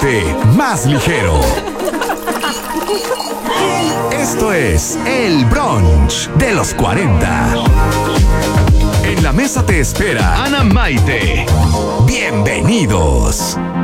más ligero. Esto es el brunch de los 40. En la mesa te espera Ana Maite. Bienvenidos.